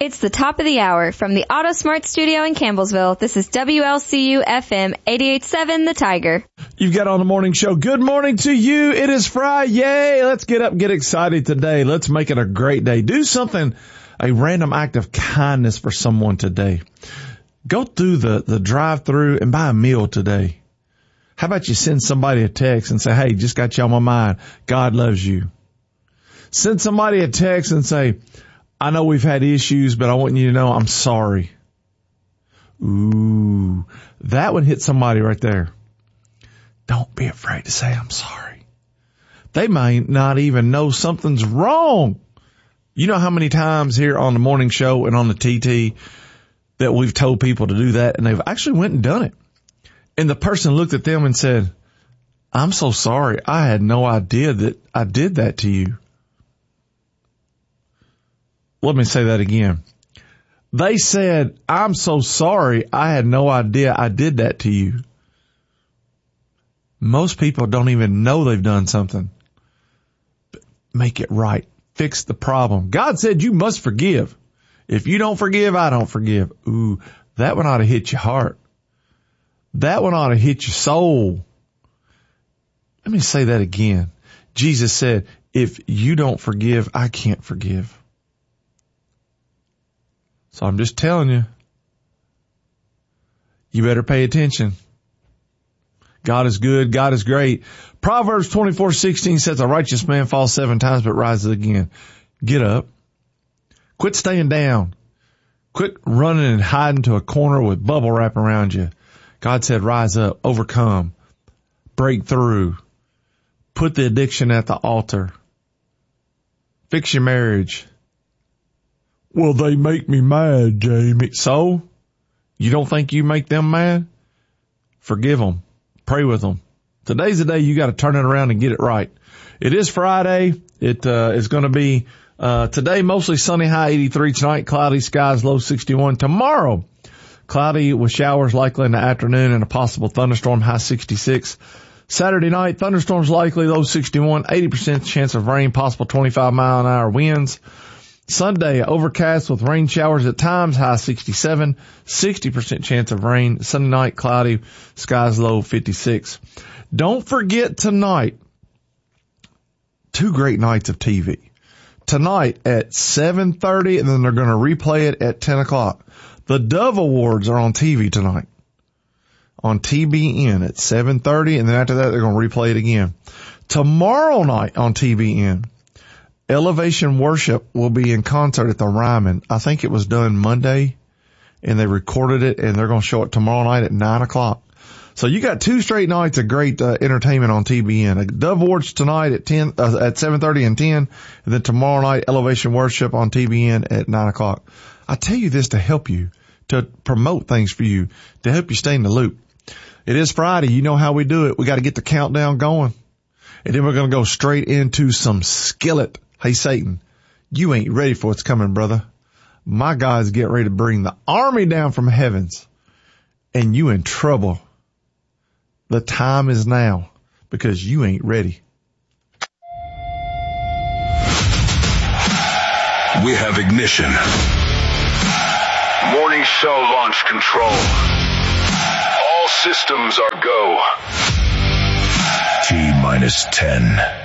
It's the top of the hour from the Auto Smart Studio in Campbellsville. This is WLCU FM 88.7 The Tiger. You've got on the morning show. Good morning to you. It is Friday. Let's get up, get excited today. Let's make it a great day. Do something, a random act of kindness for someone today. Go through the drive-through and buy a meal today. How about you send somebody a text and say, hey, just got you on my mind. God loves you. Send somebody a text and say, I know we've had issues, but I want you to know I'm sorry. Ooh, that would hit somebody right there. Don't be afraid to say I'm sorry. They might not even know something's wrong. You know how many times here on the morning show and on the TT that we've told people to do that and they've actually went and done it. And the person looked at them and said, I'm so sorry. I had no idea that I did that to you. Let me say that again. They said, I'm so sorry. I had no idea I did that to you. Most people don't even know they've done something. Make it right. Fix the problem. God said you must forgive. If you don't forgive, I don't forgive. Ooh, that one ought to hit your heart. That one ought to hit your soul. Let me say that again. Jesus said, if you don't forgive, I can't forgive. So I'm just telling you, you better pay attention. God is good. God is great. Proverbs 24:16 says, a righteous man falls 7 times but rises again. Get up. Quit staying down. Quit running and hiding to a corner with bubble wrap around you. God said, rise up, overcome, break through, put the addiction at the altar, fix your marriage. Well, they make me mad, Jamie. So? You don't think you make them mad? Forgive them. Pray with them. Today's the day you got to turn it around and get it right. It is Friday. It is going to be today mostly sunny, high 83. Tonight, cloudy skies, low 61. Tomorrow, cloudy with showers likely in the afternoon and a possible thunderstorm, high 66. Saturday night, thunderstorms likely, low 61. 80% chance of rain, possible 25-mile-an-hour winds. Sunday, overcast with rain showers at times, high 67, 60% chance of rain. Sunday night, cloudy, skies low 56. Don't forget tonight, 2 great nights of TV. Tonight at 7:30, and then they're going to replay it at 10 o'clock. The Dove Awards are on TV tonight, on TBN at 7:30, and then after that, they're going to replay it again. Tomorrow night on TBN, Elevation Worship will be in concert at the Ryman. I think it was done Monday, and they recorded it, and they're going to show it tomorrow night at 9 o'clock. So you got 2 straight nights of great entertainment on TBN. Dove Awards tonight at 7:30 and 10, and then tomorrow night, Elevation Worship on TBN at 9 o'clock. I tell you this to help you, to promote things for you, to help you stay in the loop. It is Friday. You know how we do it. We got to get the countdown going, and then we're going to go straight into some skillet. Hey, Satan, you ain't ready for what's coming, brother. My God's getting ready to bring the army down from heavens, and you in trouble. The time is now because you ain't ready. We have ignition. Morning show launch control. All systems are go. T-10.